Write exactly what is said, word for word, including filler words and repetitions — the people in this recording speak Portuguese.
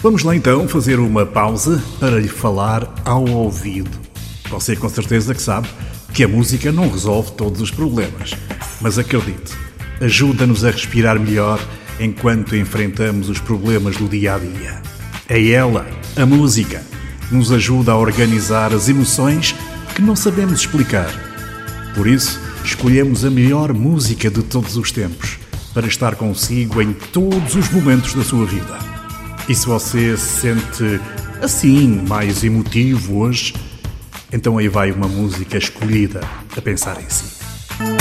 Vamos lá então fazer uma pausa para lhe falar ao ouvido. Você com certeza que sabe que a música não resolve todos os problemas, mas acredite, ajuda-nos a respirar melhor enquanto enfrentamos os problemas do dia-a-dia. É ela, a música, nos ajuda a organizar as emoções que não sabemos explicar. Por isso, escolhemos a melhor música de todos os tempos para estar consigo em todos os momentos da sua vida. E se você se sente assim, mais emotivo hoje, então aí vai uma música escolhida a pensar em si.